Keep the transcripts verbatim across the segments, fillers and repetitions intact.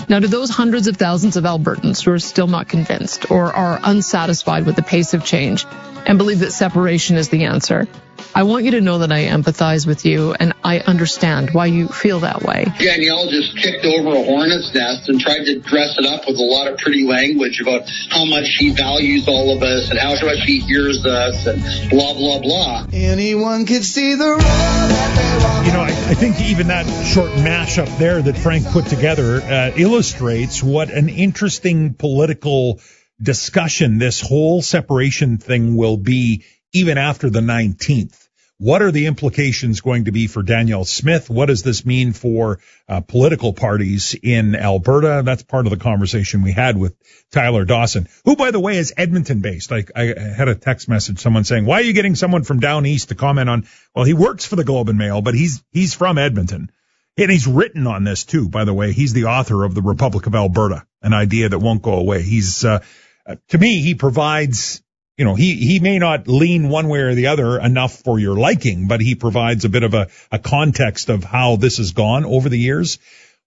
Now, to those hundreds of thousands of Albertans who are still not convinced or are unsatisfied with the pace of change and believe that separation is the answer, I want you to know that I empathize with you and I understand why you feel that way. Danielle just kicked over a hornet's nest and tried to dress it up with a lot of pretty language about how much she values all of us and how much she hears us and blah, blah, blah. Anyone could see the road that they walk. You know, I, I think even that short mashup there that Frank put together uh, illustrates what an interesting political discussion this whole separation thing will be even after the nineteenth. What are the implications going to be for Danielle Smith? What does this mean for uh, political parties in Alberta? That's part of the conversation we had with Tyler Dawson, who, by the way, is Edmonton-based. I, I had a text message, someone saying, why are you getting someone from down east to comment on, well, he works for the Globe and Mail, but he's he's from Edmonton. And he's written on this, too, by the way. He's the author of The Republic of Alberta, an idea that won't go away. He's, uh, to me, he provides... You know, he, he may not lean one way or the other enough for your liking, but he provides a bit of a, a context of how this has gone over the years.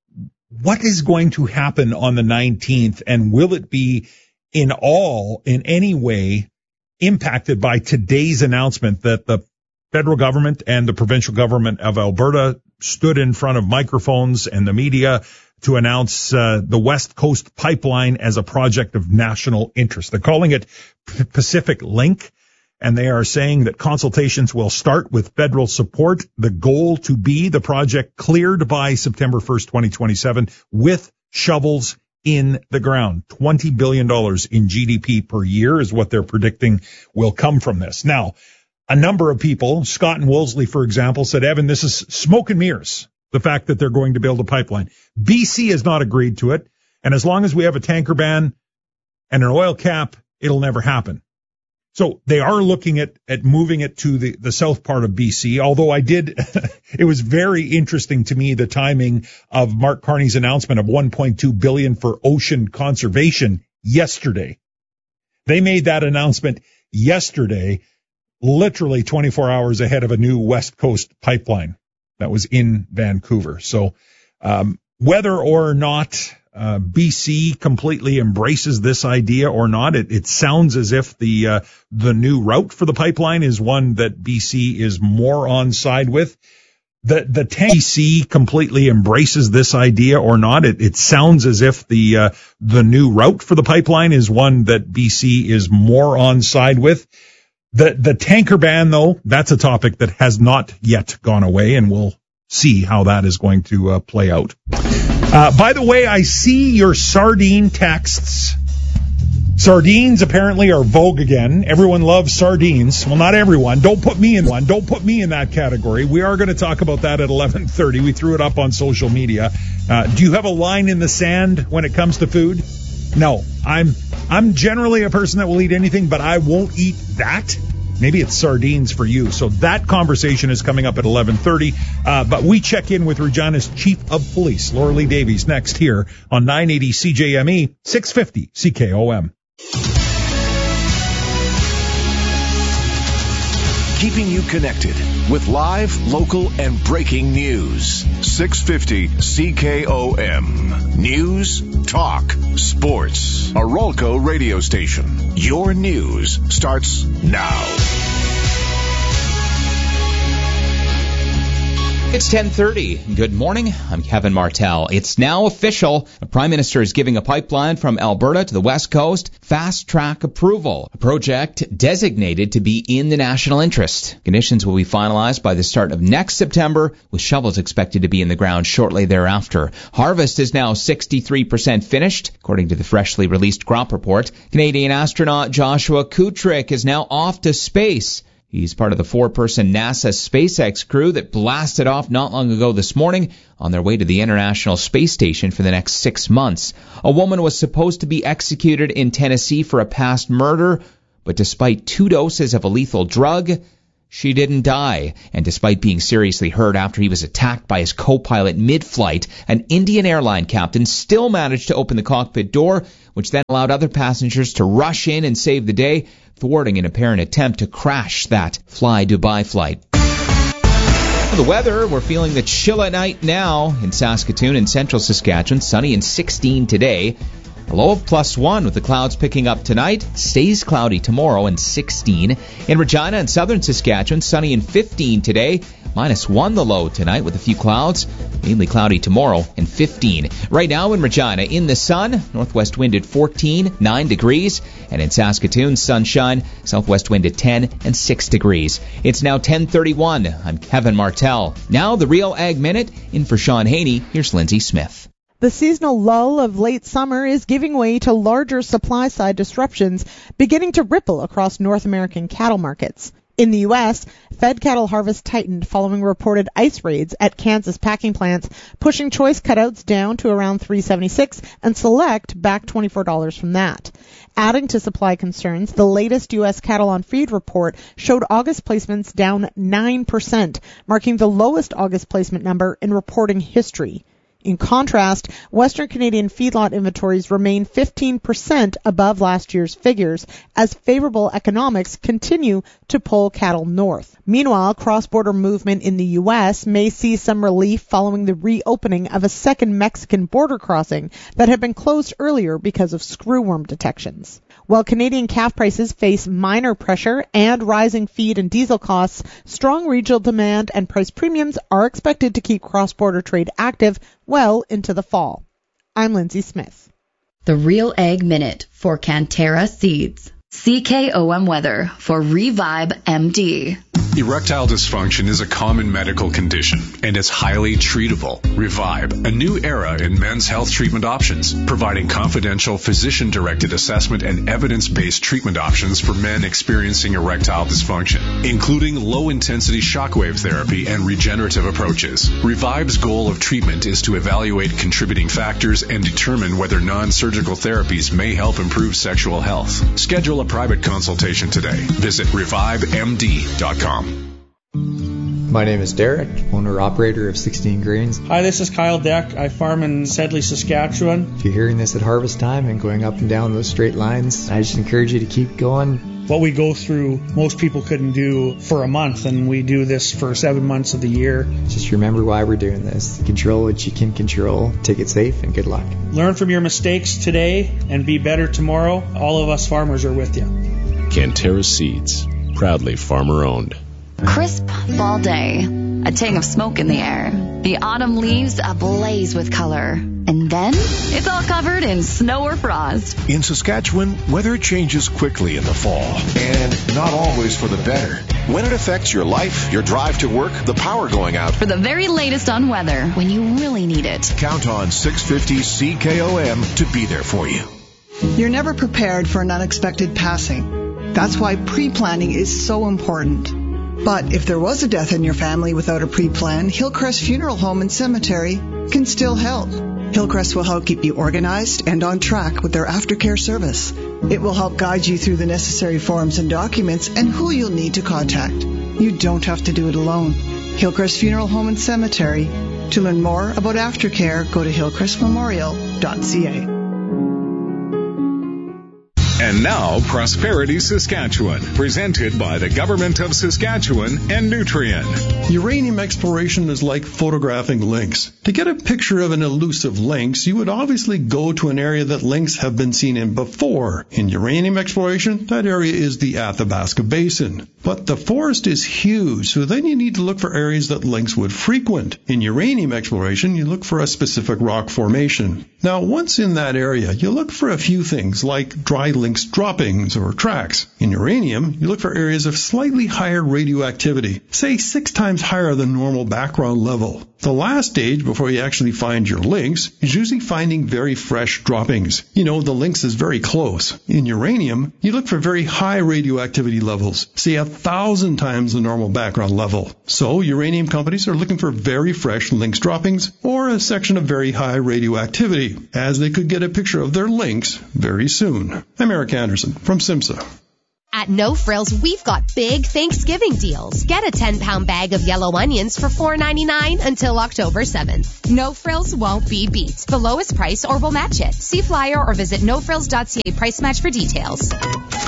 What is going to happen on the nineteenth, and will it be in all, in any way, impacted by today's announcement that the federal government and the provincial government of Alberta stood in front of microphones and the media to announce uh, the West Coast Pipeline as a project of national interest? They're calling it P- Pacific Link, and they are saying that consultations will start with federal support. The goal to be the project cleared by September first, twenty twenty-seven, with shovels in the ground. twenty billion dollars in G D P per year is what they're predicting will come from this. Now, a number of people, Scott and Wolseley, for example, said, Evan, this is smoke and mirrors. The fact that they're going to build a pipeline. B C has not agreed to it. And as long as we have a tanker ban and an oil cap, it'll never happen. So they are looking at, at moving it to the, the south part of B C. Although I did, it was very interesting to me, the timing of Mark Carney's announcement of one point two billion dollars for ocean conservation yesterday. They made that announcement yesterday, literally twenty-four hours ahead of a new West Coast pipeline that was in Vancouver. So um, whether or not uh, B C completely embraces this idea or not, it, it sounds as if the uh, the new route for the pipeline is one that B C is more on side with. The the B C completely embraces this idea or not, it, it sounds as if the uh, the new route for the pipeline is one that B C is more on side with. The the tanker ban, though, that's a topic that has not yet gone away, and we'll see how that is going to uh, play out. Uh, by the way, I see your sardine texts. Sardines apparently are vogue again. Everyone loves sardines. Well, not everyone. Don't put me in one. Don't put me in that category. We are going to talk about that at eleven thirty. We threw it up on social media. Uh, do you have a line in the sand when it comes to food? No, I'm I'm generally a person that will eat anything, but I won't eat that. Maybe it's sardines for you. So that conversation is coming up at eleven thirty. Uh, but we check in with Regina's Chief of Police, Laura Lee Davies, next here on nine eighty C J M E, six fifty C K O M. Keeping you connected with live, local, and breaking news. six fifty C K O M. News, talk, sports. Arolco radio station. Your news starts now. It's ten thirty. Good morning. I'm Kevin Martell. It's now official. The Prime Minister is giving a pipeline from Alberta to the West Coast fast-track approval, a project designated to be in the national interest. Conditions will be finalized by the start of next September, with shovels expected to be in the ground shortly thereafter. Harvest is now sixty-three percent finished, according to the freshly released crop report. Canadian astronaut Joshua Kutrick is now off to space. He's part of the four-person NASA SpaceX crew that blasted off not long ago this morning on their way to the International Space Station for the next six months. A woman was supposed to be executed in Tennessee for a past murder, but despite two doses of a lethal drug, she didn't die. And despite being seriously hurt after he was attacked by his co-pilot mid-flight, an Indian airline captain still managed to open the cockpit door, which then allowed other passengers to rush in and save the day, thwarting an apparent attempt to crash that Fly Dubai flight. For the weather, we're feeling the chill at night now in Saskatoon and central Saskatchewan. Sunny and sixteen today. A low of plus one with the clouds picking up tonight. Stays cloudy tomorrow and sixteen. In Regina and southern Saskatchewan, sunny and fifteen today. Minus one the low tonight with a few clouds. Mainly cloudy tomorrow and fifteen. Right now in Regina, in the sun, northwest wind at fourteen, nine degrees. And in Saskatoon, sunshine, southwest wind at ten and six degrees. It's now ten thirty-one. I'm Kevin Martell. Now the Real Ag Minute. In for Sean Haney, here's Lindsay Smith. The seasonal lull of late summer is giving way to larger supply-side disruptions beginning to ripple across North American cattle markets. In the U S, fed cattle harvest tightened following reported ice raids at Kansas packing plants, pushing choice cutouts down to around three seventy-six and select back twenty-four dollars from that. Adding to supply concerns, the latest U S cattle on feed report showed August placements down nine percent, marking the lowest August placement number in reporting history. In contrast, Western Canadian feedlot inventories remain fifteen percent above last year's figures as favorable economics continue to pull cattle north. Meanwhile, cross-border movement in the U S may see some relief following the reopening of a second Mexican border crossing that had been closed earlier because of screwworm detections. While Canadian calf prices face minor pressure and rising feed and diesel costs, strong regional demand and price premiums are expected to keep cross-border trade active well into the fall. I'm Lindsay Smith. The Real Ag Minute for Canterra Seeds. C K O M weather for Revive M D. Erectile dysfunction is a common medical condition, and it's highly treatable. Revive, a new era in men's health treatment options, providing confidential physician-directed assessment and evidence-based treatment options for men experiencing erectile dysfunction, including low-intensity shockwave therapy and regenerative approaches. Revive's goal of treatment is to evaluate contributing factors and determine whether non-surgical therapies may help improve sexual health. Schedule a private consultation today. Visit revive m d dot com. My name is Derek, owner-operator of sixteen Grains. Hi, this is Kyle Deck. I farm in Sedley, Saskatchewan. If you're hearing this at harvest time and going up and down those straight lines, I just encourage you to keep going. What we go through, most people couldn't do for a month, and we do this for seven months of the year. Just remember why we're doing this. Control what you can control. Take it safe, and good luck. Learn from your mistakes today and be better tomorrow. All of us farmers are with you. Canterra Seeds, proudly farmer-owned. Crisp fall day, a tang of smoke in the air, the autumn leaves ablaze with color, and then it's all covered in snow or frost. In Saskatchewan, weather changes quickly in the fall, and not always for the better. When it affects your life, your drive to work, the power going out. For the very latest on weather, when you really need it, count on six fifty C K O M to be there for you. You're never prepared for an unexpected passing. That's why pre-planning is so important. But if there was a death in your family without a pre-plan, Hillcrest Funeral Home and Cemetery can still help. Hillcrest will help keep you organized and on track with their aftercare service. It will help guide you through the necessary forms and documents and who you'll need to contact. You don't have to do it alone. Hillcrest Funeral Home and Cemetery. To learn more about aftercare, go to hillcrest memorial dot c a. And now, Prosperity Saskatchewan, presented by the Government of Saskatchewan and Nutrien. Uranium exploration is like photographing lynx. To get a picture of an elusive lynx, you would obviously go to an area that lynx have been seen in before. In uranium exploration, that area is the Athabasca Basin. But the forest is huge, so then you need to look for areas that lynx would frequent. In uranium exploration, you look for a specific rock formation. Now, once in that area, you look for a few things like dry lynx droppings or tracks. In uranium, you look for areas of slightly higher radioactivity, say six times higher than normal background level. The last stage before you actually find your lynx is usually finding very fresh droppings. You know, the lynx is very close. In uranium, you look for very high radioactivity levels, say a thousand times the normal background level. So uranium companies are looking for very fresh lynx droppings or a section of very high radioactivity, as they could get a picture of their lynx very soon. I'm Eric Anderson from SIMSA. At No Frills, we've got big Thanksgiving deals. Get a ten-pound bag of yellow onions for four ninety-nine until October seventh. No Frills won't be beat. The lowest price or we'll match it. See flyer or visit no frills dot c a price match for details.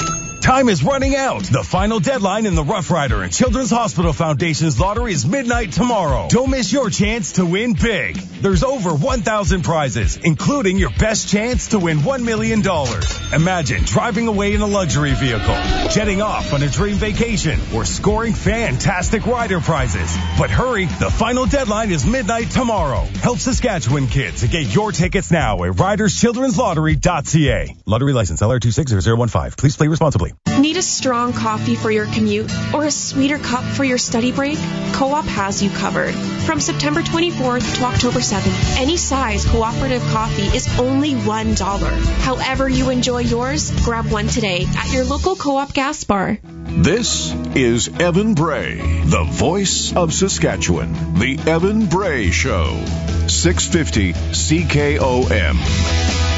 Time is running out. The final deadline in the Rough Rider and Children's Hospital Foundation's lottery is midnight tomorrow. Don't miss your chance to win big. There's over one thousand prizes, including your best chance to win one million dollars. Imagine driving away in a luxury vehicle, jetting off on a dream vacation, or scoring fantastic rider prizes. But hurry, the final deadline is midnight tomorrow. Help Saskatchewan kids to get your tickets now at riders children's lottery dot c a. Lottery license L R two six zero zero one five. Please play responsibly. Need a strong coffee for your commute or a sweeter cup for your study break? Co-op has you covered. From September twenty-fourth to October seventh, any size cooperative coffee is only one dollar. However you enjoy yours, grab one today at your local Co-op gas bar. This is Evan Bray, the voice of Saskatchewan. The Evan Bray Show. six fifty C K O M.